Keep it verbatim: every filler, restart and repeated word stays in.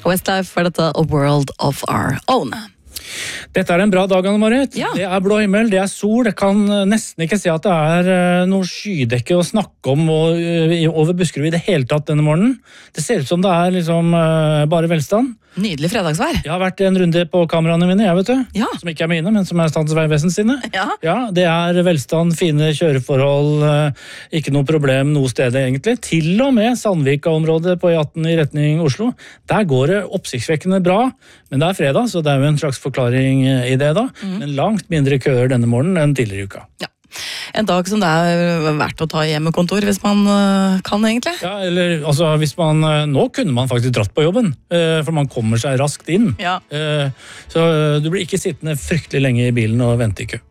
Westlife var dette A World of Our Own. Dette er en bra dag, Anne-Marit. Ja. Det er blå himmel, det er sol. Jeg kan nesten ikke se at det er noe skydekke å snakke om og, over Buskerud i det hele tatt denne morgenen. Det ser ut som det er liksom bare velstand. Nydelig fredagsvær. Jeg har vært en runde på kameraene mine, jeg vet du. Ja. Som ikke er mine, men som er Statens vegvesen sine. Ja. Ja, det er velstand, fine kjøreforhold, ikke noe problem noe sted egentlig. Til og med Sandvika-området på E atten i retning Oslo. Der går det oppsiktsvekkende bra, men det er fredag, så det er jo en slags forklaring i det da. Mm. Men langt mindre køer denne morgenen enn tidligere i uka. Ja. En dag som det er verdt å ta hjemmekontor hvis man kan egentlig. Ja, eller altså hvis man, nå kunne man faktisk dratt på jobben, for man kommer seg raskt inn. Ja. Så du blir ikke sittende fryktelig lenge i bilen og vente i kø.